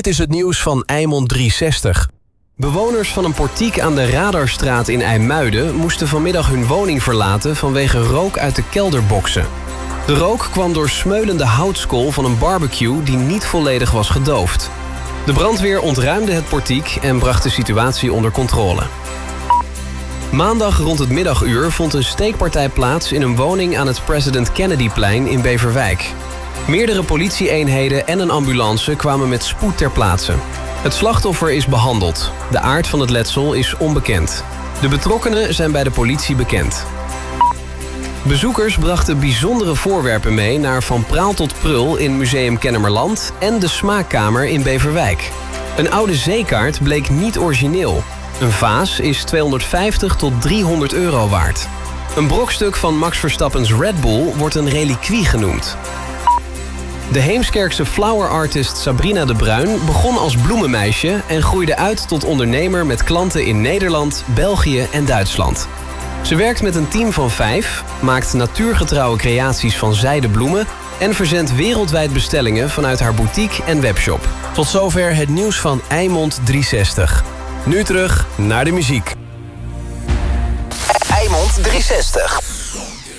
Dit is het nieuws van Eimond 360. Bewoners van een portiek aan de Radarstraat in IJmuiden moesten vanmiddag hun woning verlaten vanwege rook uit de kelderboxen. De rook kwam door smeulende houtskool van een barbecue die niet volledig was gedoofd. De brandweer ontruimde het portiek en bracht de situatie onder controle. Maandag rond het middaguur vond een steekpartij plaats in een woning aan het President Kennedyplein in Beverwijk. Meerdere politie-eenheden en een ambulance kwamen met spoed ter plaatse. Het slachtoffer is behandeld. De aard van het letsel is onbekend. De betrokkenen zijn bij de politie bekend. Bezoekers brachten bijzondere voorwerpen mee naar Van Praal tot Prul in Museum Kennemerland en de Smaakkamer in Beverwijk. Een oude zeekaart bleek niet origineel. Een vaas is 250 tot 300 euro waard. Een brokstuk van Max Verstappens Red Bull wordt een reliquie genoemd. De Heemskerkse flower artist Sabrina de Bruin begon als bloemenmeisje en groeide uit tot ondernemer met klanten in Nederland, België en Duitsland. Ze werkt met een team van 5, maakt natuurgetrouwe creaties van zijdebloemen en verzendt wereldwijd bestellingen vanuit haar boutique en webshop. Tot zover het nieuws van Eimond 360. Nu terug naar de muziek. Eimond 360.